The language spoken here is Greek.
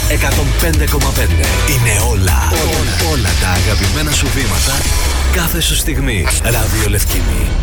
105,5. Είναι όλα τα αγαπημένα σου βήματα κάθε σου στιγμή. Ράδιο Λευκίνη.